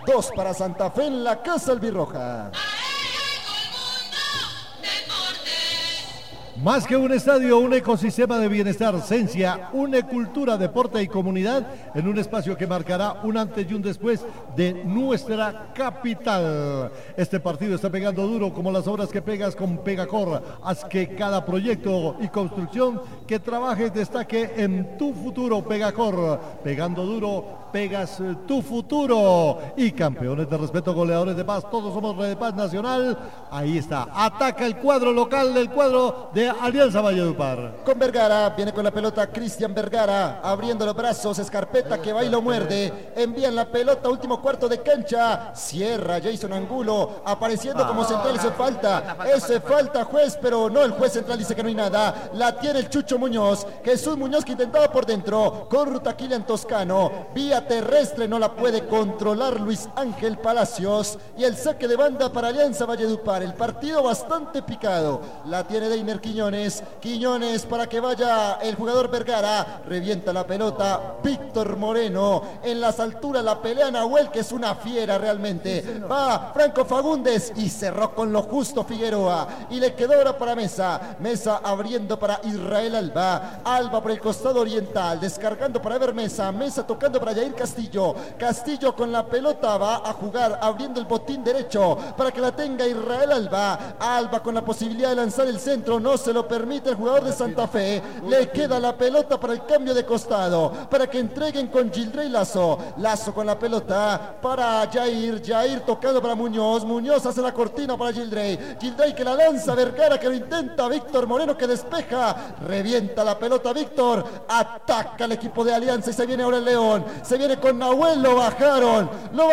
2 para Santa Fe en la Casa Albirroja. Más que un estadio, un ecosistema de bienestar, Sencia, une cultura, deporte y comunidad en un espacio que marcará un antes y un después de nuestra capital. Este partido está pegando duro como las obras que pegas con Pegacor. Haz que cada proyecto y construcción que trabajes destaque en tu futuro. Pegacor, pegando duro, pegas tu futuro. Y campeones de respeto, goleadores de paz, todos somos Red de Paz Nacional. Ahí está, ataca el cuadro local del cuadro de Alianza Valledupar. Con Vergara, viene con la pelota Cristian Vergara, abriendo los brazos, Escarpeta que va y lo muerde, envían la pelota, último cuarto de cancha, cierra Jason Angulo, apareciendo como central, ese falta juez, pero no, el juez central dice que no hay nada, la tiene el Chucho Muñoz, Jesús Muñoz que intentaba por dentro, corta Kilian Toscano, vía terrestre, no la puede controlar Luis Ángel Palacios, y el saque de banda para Alianza Valledupar, el partido bastante picado, la tiene Deiner Quiñones para que vaya el jugador Vergara, revienta la pelota Víctor Moreno, en las alturas la pelea Nahuel que es una fiera realmente, va Franco Fagundes y cerró con lo justo Figueroa y le quedó ahora para Mesa abriendo para Israel Alba por el costado oriental, descargando para Ever Mesa tocando para Jair Castillo con la pelota va a jugar abriendo el botín derecho para que la tenga Israel Alba con la posibilidad de lanzar el centro, no se lo permite el jugador de Santa Fe, le queda la pelota para el cambio de costado, para que entreguen con Gildrey Lazo con la pelota para Jair tocando para Muñoz hace la cortina para Gildrey que la lanza, Vergara que lo intenta, Víctor Moreno que despeja, revienta la pelota Víctor, ataca el equipo de Alianza y se viene ahora el León, se viene con Nahuel, lo bajaron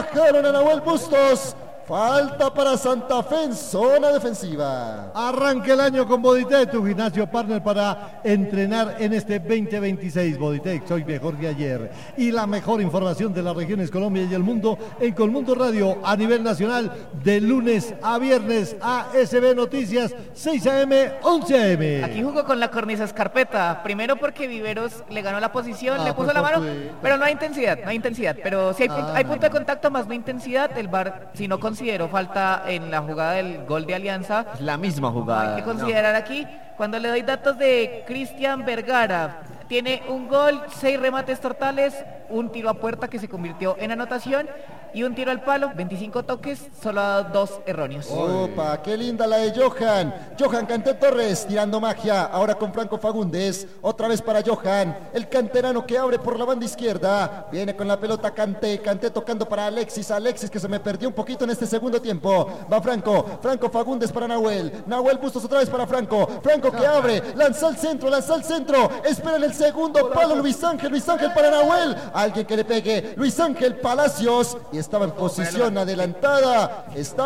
a Nahuel Bustos. Falta para Santa Fe en zona defensiva. Arranca el año con Boditec, tu gimnasio partner para entrenar en este 2026. Boditec, soy mejor que ayer. Y la mejor información de las regiones Colombia y el mundo en Colmundo Radio a nivel nacional de lunes a viernes. ASB Noticias, 6 a.m., 11 a.m. Aquí jugó con la cornisa Escarpeta. Primero porque Viveros le ganó la posición, le puso la mano, pero no hay intensidad. Pero si hay punto de contacto más no intensidad, el VAR, si no consideró falta en la jugada del gol de Alianza. Es la misma jugada. Hay que considerar aquí, cuando le doy datos de Cristian Vergara, tiene un gol, 6 remates totales, un tiro a puerta que se convirtió en anotación y un tiro al palo, 25 toques, solo 2 erróneos. Opa, qué linda la de Johan Canté Torres tirando magia, ahora con Franco Fagundes, otra vez para Johan, el canterano que abre por la banda izquierda, viene con la pelota Canté tocando para Alexis que se me perdió un poquito en este segundo tiempo, va Franco Fagundes para Nahuel Bustos otra vez para Franco que abre, lanza al centro, espera en el segundo palo Luis Ángel para Nahuel, alguien que le pegue, Luis Ángel Palacios, y estaba en posición adelantada,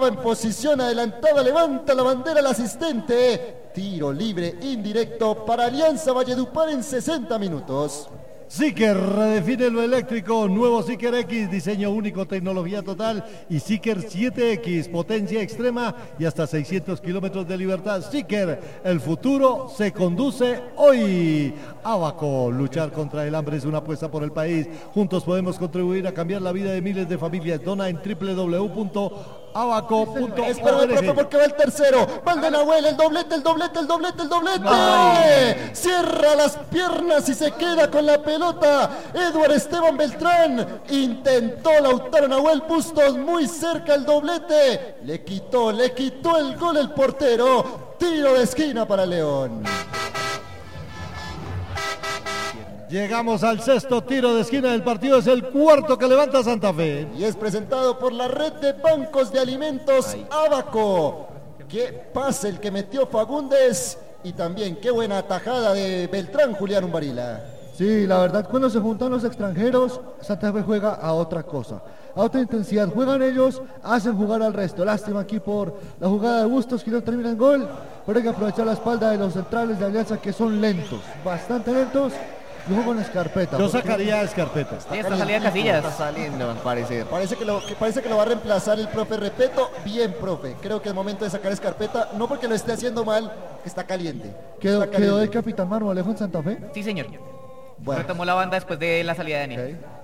levanta la bandera el asistente, tiro libre indirecto para Alianza Valledupar en 60 minutos. Seeker redefine lo eléctrico, nuevo Seeker X, diseño único, tecnología total y Seeker 7X, potencia extrema y hasta 600 kilómetros de libertad. Seeker, el futuro se conduce hoy. Abaco, luchar contra el hambre es una apuesta por el país. Juntos podemos contribuir a cambiar la vida de miles de familias. Dona en www.abaco.org. Espera, profe, porque va el tercero. Va el de Nahuel, el doblete. ¡Ay! Cierra las piernas y se queda con la pelota. Eduard Esteban Beltrán. Intentó Lautaro Nahuel Bustos muy cerca el doblete. Le quitó el gol el portero. Tiro de esquina para León. Llegamos al sexto tiro de esquina del partido, es el cuarto que levanta Santa Fe. Y es presentado por la red de bancos de alimentos Abaco. Qué pase el que metió Fagundes y también qué buena atajada de Beltrán Julián Umbarila. Sí, la verdad cuando se juntan los extranjeros, Santa Fe juega a otra cosa, a otra intensidad. Juegan ellos, hacen jugar al resto. Lástima aquí por la jugada de Bustos que no termina en gol, pero hay que aprovechar la espalda de los centrales de Alianza que son lentos, bastante lentos. Yo juego con Escarpeta. Yo sacaría a Escarpeta. Sí, esta salida de Casillas. Está saliendo, al parecer. Parece que lo va a reemplazar el profe Repeto. Bien, profe. Creo que es momento de sacar a Escarpeta. No porque lo esté haciendo mal, está caliente. ¿Quedó el capitán Marmolejo en Santa Fe? Sí, señor. Bueno. Retomó la banda después de la salida de Daniel. Okay.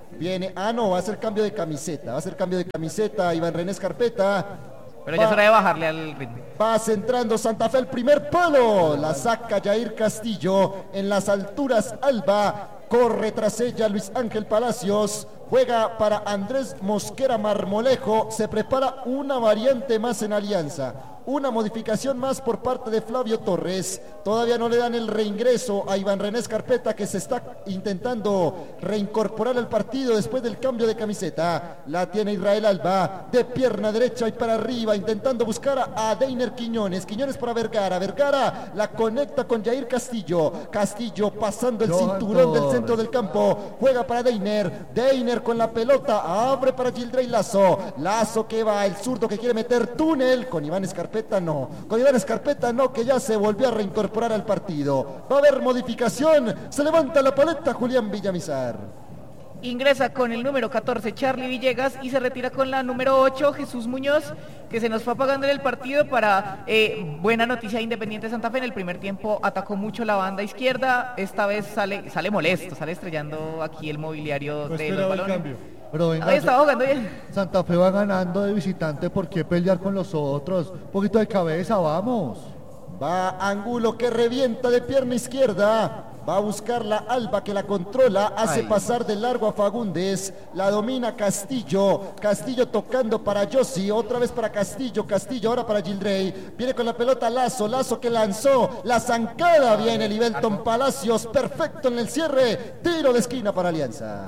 Viene, no, va a ser cambio de camiseta. Va a ser cambio de camiseta Iván René Escarpeta. Pero ya es hora de bajarle al ritmo. Va centrando Santa Fe el primer palo. La saca Jair Castillo. En las alturas Alba. Corre tras ella Luis Ángel Palacios. Juega para Andrés Mosquera Marmolejo. Se prepara una variante más en Alianza. Una modificación más por parte de Flavio Torres. Todavía no le dan el reingreso a Iván René Escarpeta, que se está intentando reincorporar al partido después del cambio de camiseta. La tiene Israel Alba de pierna derecha y para arriba, intentando buscar a Deiner Quiñones. Quiñones para Vergara. Vergara la conecta con Jair Castillo. Castillo pasando el cinturón del centro del campo. Juega para Deiner. Deiner con la pelota. Abre para Gildrey Lazo. Lazo que va, el zurdo que quiere meter túnel con Iván Escarpeta. No, con Iván Escarpeta no, que ya se volvió a reincorporar al partido. Va a haber modificación, se levanta la paleta Julián Villamizar. Ingresa con el número 14 Charlie Villegas y se retira con la número 8 Jesús Muñoz, que se nos fue apagando en el partido. Para buena noticia de Independiente Santa Fe, en el primer tiempo atacó mucho la banda izquierda, esta vez sale molesto, sale estrellando aquí el mobiliario de los balones. Pero venga, ahí estaba jugando bien. Santa Fe va ganando de visitante, ¿por qué pelear con los otros? Un poquito de cabeza, vamos. Va Angulo que revienta de pierna izquierda. Va a buscar la Alba, que la controla, hace pasar de largo a Fagundes, la domina Castillo, Castillo tocando para Yossi, otra vez para Castillo, Castillo ahora para Gildrey, viene con la pelota Lazo, Lazo que lanzó, la zancada, viene Libelton Palacios, perfecto en el cierre, tiro de esquina para Alianza.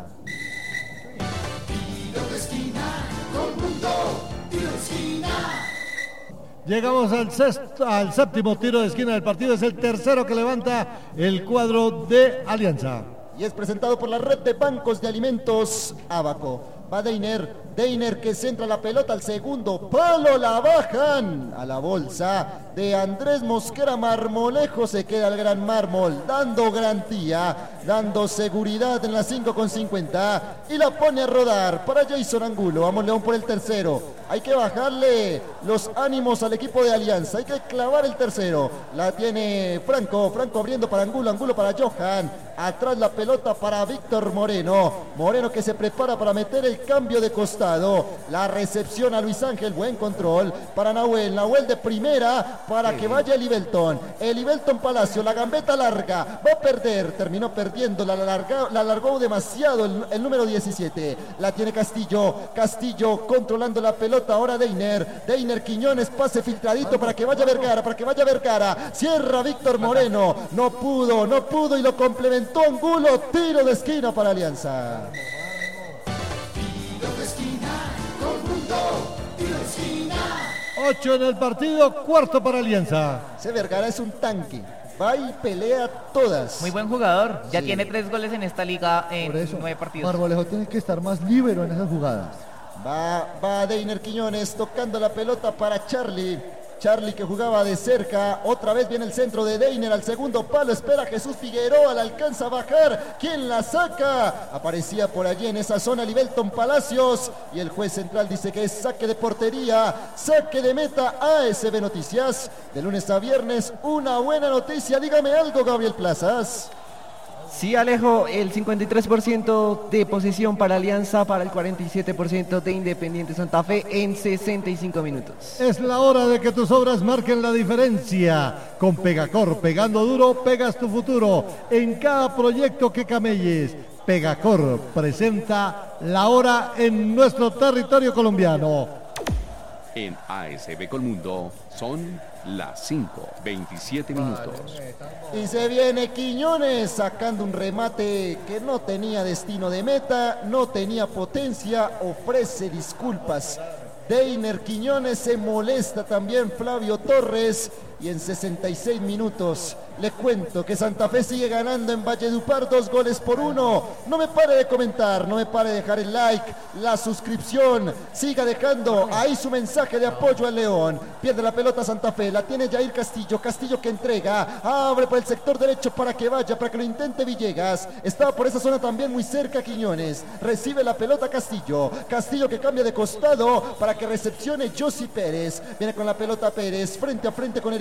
Llegamos al séptimo tiro de esquina del partido. Es el tercero que levanta el cuadro de Alianza. Y es presentado por la red de bancos de alimentos Abaco. Va Deiner que centra la pelota al segundo palo, la bajan a la bolsa de Andrés Mosquera Marmolejo. Se queda el gran mármol dando garantía, dando seguridad en la 5,50 y la pone a rodar para Jason Angulo. Vamos León por el tercero. Hay que bajarle los ánimos al equipo de Alianza, hay que clavar el tercero. La tiene Franco abriendo para Angulo, Angulo para Johan. Atrás la pelota para Víctor Moreno. Moreno que se prepara para meter el cambio de costado. La recepción a Luis Ángel, buen control para Nahuel. Nahuel de primera para que vaya el Libelton Palacio, la gambeta larga, va a perder, terminó perdiendo, la alargó demasiado el número 17. La tiene Castillo controlando la pelota, ahora Deiner Quiñones, pase filtradito para que vaya Vergara, cierra Víctor Moreno, no pudo y lo complementó Angulo, tiro de esquina para Alianza. Tiro de esquina, conjunto, tiro de esquina. 8 en el partido, cuarto para Alianza. Ese Vergara es un tanque, va y pelea todas. Muy buen jugador, ya tiene 3 goles en esta liga en Por eso, 9 partidos. Marmolejo tiene que estar más líbero en esas jugadas. Va Deiner Quiñones tocando la pelota para Charlie que jugaba de cerca, otra vez viene el centro de Deiner al segundo palo, espera Jesús Figueroa, la alcanza a bajar, ¿quién la saca? Aparecía por allí en esa zona Libelton Palacios y el juez central dice que es saque de portería, saque de meta. ASB Noticias, de lunes a viernes, una buena noticia, dígame algo Gabriel Plazas. Sí, Alejo, el 53% de posesión para Alianza, para el 47% de Independiente Santa Fe en 65 minutos. Es la hora de que tus obras marquen la diferencia. Con Pegacor, pegando duro, pegas tu futuro. En cada proyecto que camelles, Pegacor presenta la hora en nuestro territorio colombiano. En ASB Colmundo son las 5:27 minutos. Y se viene Quiñones sacando un remate que no tenía destino de meta, no tenía potencia, ofrece disculpas. Deiner Quiñones, se molesta también Flavio Torres y en 66 minutos le cuento que Santa Fe sigue ganando en Valledupar 2-1. No me pare de comentar, no me pare de dejar el like, la suscripción, siga dejando ahí su mensaje de apoyo al León. Pierde la pelota Santa Fe, la tiene Jair Castillo que entrega, abre por el sector derecho para que lo intente Villegas, estaba por esa zona también muy cerca Quiñones, recibe la pelota Castillo que cambia de costado para que recepcione Yossi Pérez, viene con la pelota Pérez, frente a frente con Heriberto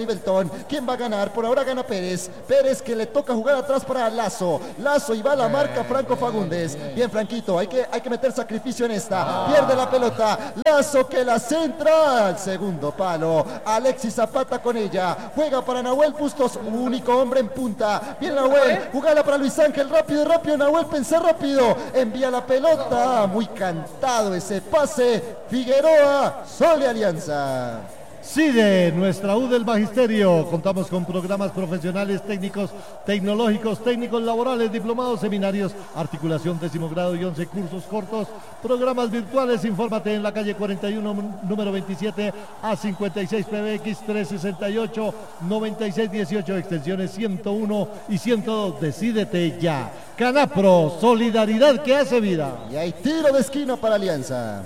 Libeltón. ¿Quién va a ganar? Por ahora gana Pérez. Pérez que le toca jugar atrás para Lazo. Lazo y va a la marca Franco Fagundes. Bien, Franquito, hay que meter sacrificio en esta. Pierde la pelota. Lazo que la centra al segundo palo. Alexis Zapata con ella. Juega para Nahuel Bustos, único hombre en punta. Bien Nahuel, jugala para Luis Ángel. Rápido, Nahuel, pensá rápido. Envía la pelota. Muy cantado ese pase. Figueroa, Sole Alianza. CIDE, nuestra U del Magisterio. Contamos con programas profesionales, técnicos, tecnológicos, técnicos laborales, diplomados, seminarios, articulación 10º grado y 11 cursos cortos, programas virtuales. Infórmate en la calle 41, número 27 a 56 PBX 368 9618, extensiones 101 y 102. Decídete ya. Canapro, solidaridad que hace vida. Y hay tiro de esquina para Alianza.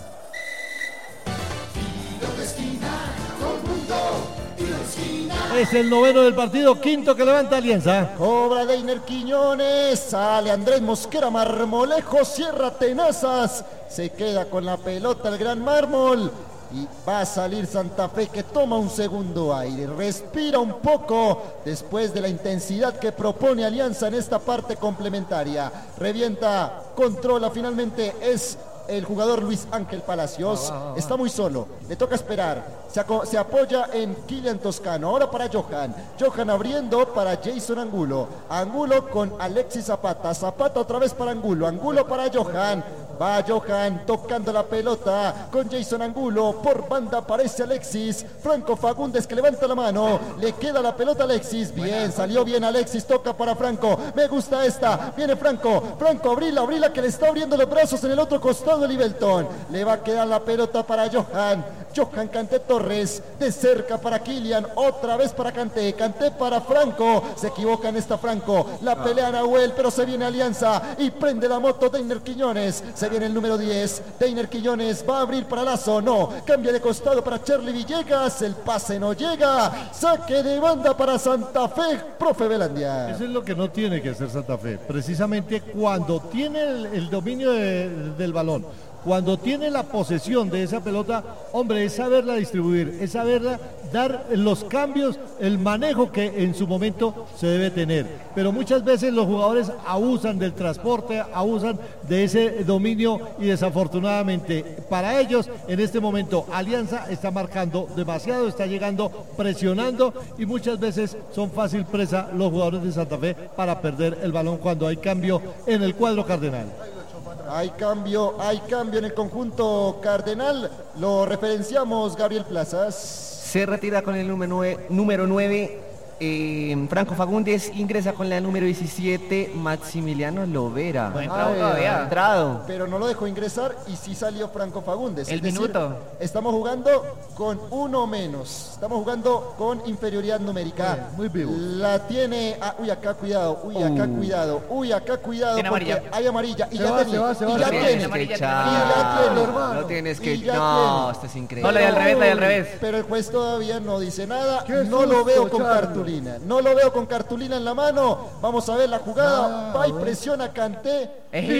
Es el noveno del partido, quinto que levanta Alianza. Cobra Deiner Quiñones, sale Andrés Mosquera Marmolejo, cierra tenazas, se queda con la pelota el gran Mármol y va a salir Santa Fe, que toma un segundo aire, respira un poco después de la intensidad que propone Alianza en esta parte complementaria. Revienta, controla, finalmente es el jugador Luis Ángel Palacios. Está muy solo, le toca esperar. Se apoya en Kylian Toscano. Ahora para Johan. Johan abriendo para Jason Angulo. Angulo con Alexis Zapata. Zapata otra vez para Angulo. Angulo para Johan. Va Johan tocando la pelota con Jason Angulo. Por banda aparece Alexis. Franco Fagundes que levanta la mano. Le queda la pelota a Alexis. Bien, salió bien Alexis. Toca para Franco. Me gusta esta. Viene Franco. Franco, abrila que le está abriendo los brazos en el otro costado de Libeltón. Le va a quedar la pelota para Johan. Johan Kanté Torres, de cerca para Kylian, otra vez para Kanté, Kanté para Franco, se equivoca en esta Franco, la pelea Nahuel, pero se viene Alianza y prende la moto Deiner Quiñones, se viene el número 10, Deiner Quiñones va a abrir para Lazo, no, cambia de costado para Charlie Villegas, el pase no llega, saque de banda para Santa Fe, profe Belandia. Eso es lo que no tiene que hacer Santa Fe, precisamente cuando tiene el dominio del balón. Cuando tiene la posesión de esa pelota, hombre, es saberla distribuir, es saberla dar los cambios, el manejo que en su momento se debe tener. Pero muchas veces los jugadores abusan del transporte, abusan de ese dominio y desafortunadamente para ellos en este momento Alianza está marcando demasiado, está llegando, presionando y muchas veces son fácil presa los jugadores de Santa Fe para perder el balón cuando hay cambio en el cuadro cardenal. Hay cambio en el conjunto cardenal. Lo referenciamos, Gabriel Plazas. Se retira con el número 9. Franco Fagundes, ingresa con la número 17, Maximiliano Lovera. No ha entrado todavía. Entrado. Pero no lo dejó ingresar y sí salió Franco Fagundes. El minuto. Estamos jugando con uno menos. Estamos jugando con inferioridad numérica. Muy vivo. La tiene. Uy, acá cuidado. Uy, acá cuidado. Uy, acá cuidado. Tiene Porque amarilla. hay amarilla. Y Se ya va, tiene. se va, se Y va. ya No tiene. tienes que echar. Y ya tiene, hermano. No tienes que. Y ya No, tiene. esto es No, increíble. la de al revés, la de al revés. Pero el juez todavía no dice nada. Qué No lo susto, veo con Charlo. cartulina. No lo veo con cartulina en la mano. Vamos a ver la jugada. Va y bueno. presiona Kanté.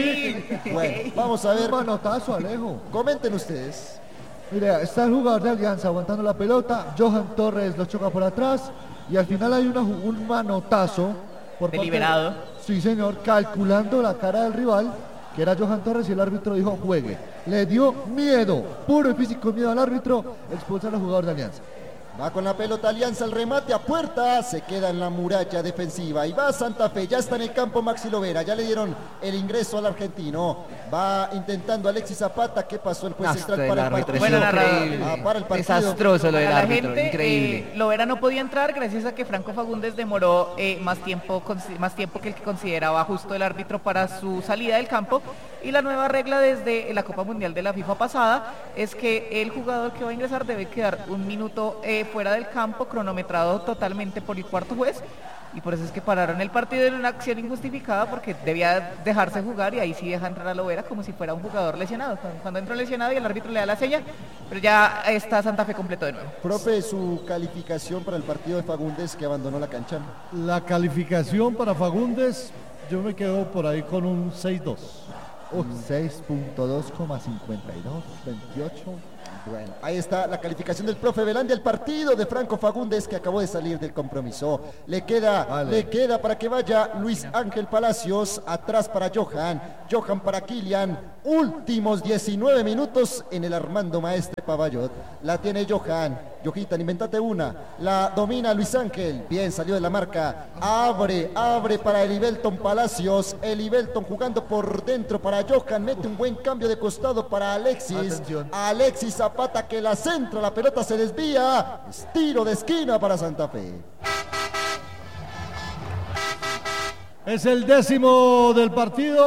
Ey. Bueno, vamos a ver. Un manotazo, Alejo. Comenten ustedes. Mira, está el jugador de Alianza aguantando la pelota. Johan Torres lo choca por atrás. Y al final hay un manotazo. Por parte Deliberado. sí, señor. Calculando la cara del rival, que era Johan Torres, y el árbitro dijo juegue. Le dio miedo, puro y físico miedo al árbitro. Expulsar al jugador de Alianza. Va con la pelota Alianza, el remate a puerta, se queda en la muralla defensiva y va Santa Fe, ya está en el campo Maxi Lovera, ya le dieron el ingreso al argentino, va intentando Alexis Zapata, ¿qué pasó el juez central para el partido? Buena narrada. Para el partido. Desastroso lo del A la árbitro, gente, increíble. Lovera no podía entrar gracias a que Franco Fagundes demoró más tiempo que el que consideraba justo el árbitro para su salida del campo. Y la nueva regla desde la Copa Mundial de la FIFA pasada es que el jugador que va a ingresar debe quedar un minuto fuera del campo, cronometrado totalmente por el cuarto juez. Y por eso es que pararon el partido en una acción injustificada porque debía dejarse jugar y ahí sí deja entrar a Lovera como si fuera un jugador lesionado. Cuando entró lesionado y el árbitro le da la seña, pero ya está Santa Fe completo de nuevo. Profe, su calificación para el partido de Fagundes que abandonó la cancha. La calificación para Fagundes, yo me quedo por ahí con un 6-2. 6.2,52, 28. Bueno, ahí está la calificación del profe Velandia, el partido de Franco Fagundes que acabó de salir del compromiso. Le queda para que vaya Luis Ángel Palacios, atrás para Johan para Kilian. Últimos 19 minutos en el Armando Maestre Pavallot. La tiene Johitan, inventate una. La domina Luis Ángel. Bien, salió de la marca. Abre para Elivelton Palacios. Elivelton jugando por dentro para Johan. Mete un buen cambio de costado para Alexis. Atención. Alexis Zapata que la centra. La pelota se desvía. Tiro de esquina para Santa Fe. Es el 10º del partido.